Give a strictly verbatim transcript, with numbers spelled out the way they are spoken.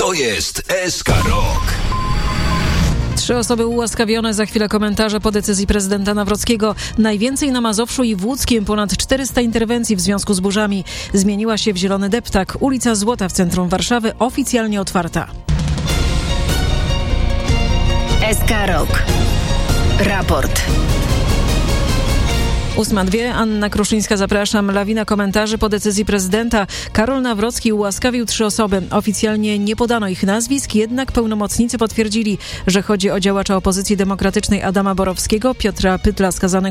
To jest S K Rok. Trzy osoby ułaskawione, za chwilę komentarze po decyzji prezydenta Nawrockiego. Najwięcej na Mazowszu i w Łódzkiem, ponad czterysta interwencji w związku z burzami. Zmieniła się w zielony deptak. Ulica Złota w centrum Warszawy oficjalnie otwarta. S K Rok. Raport. ósma dwie, Anna Kruszyńska, zapraszam. Lawina komentarzy po decyzji prezydenta. Karol Nawrocki ułaskawił trzy osoby. Oficjalnie nie podano ich nazwisk, jednak pełnomocnicy potwierdzili, że chodzi o działacza opozycji demokratycznej Adama Borowskiego, Piotra Pytla, skazanego